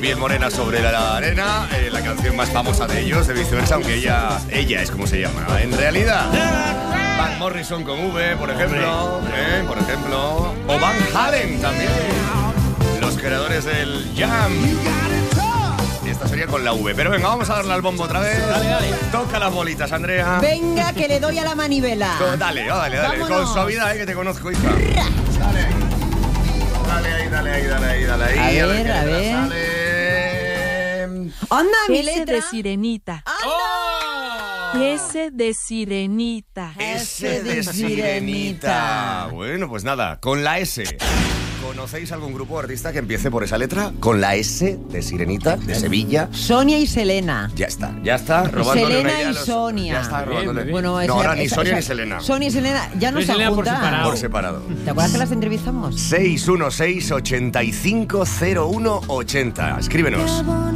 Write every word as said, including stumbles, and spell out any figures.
Piel morena sobre la arena, eh, la canción más famosa de ellos, de viceversa, aunque ella, ella es como se llama. En realidad, Van Morrison con V, por ejemplo, eh, por ejemplo, o Van Halen también, los creadores del Jam. Esta sería con la V. Pero venga, vamos a darle al bombo otra vez. Dale, dale. Toca las bolitas, Andrea. Venga, que le doy a la manivela. Co- Dale, oh, dale, dale. Vámonos. Con suavidad, eh, que te conozco, hija. Dale ahí. Dale ahí, dale ahí, dale ahí, dale ahí. A ver, qué a letra ver. sale. Anda, mi S letra. de sirenita. ¡Oh! S de sirenita. S de sirenita. Bueno, pues nada, con la S. ¿Conocéis algún grupo o artista que empiece por esa letra? Con la S de sirenita, de Sevilla. Sonia y Selena. Ya está, ya está. Robándole Selena una idea a y los- Sonia. Ya está Bien, robándole. muy bien. Bueno, no, esa- ahora ni esa- Sonia esa- ni Selena. Sonia y Selena ya no Sonia y se Selena por juntan. separado. Por separado. ¿Te acuerdas que las entrevistamos? seis uno seis, ochenta y cinco, cero uno ochenta. Escríbenos.